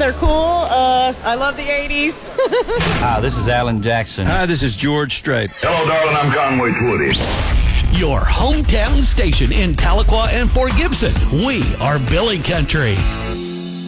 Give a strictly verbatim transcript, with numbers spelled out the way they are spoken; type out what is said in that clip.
They're cool. Uh, I love the eighties. Hi, this is Alan Jackson. Hi, this is George Strait. Hello, darling. I'm Conway Twitty. Your hometown station in Tahlequah and Fort Gibson. We are Billy Country.